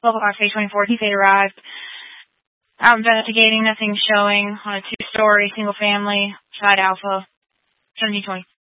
Local Cox A24, T8 arrived. Out investigating, nothing showing on a 2-story, single family, side alpha, 1720.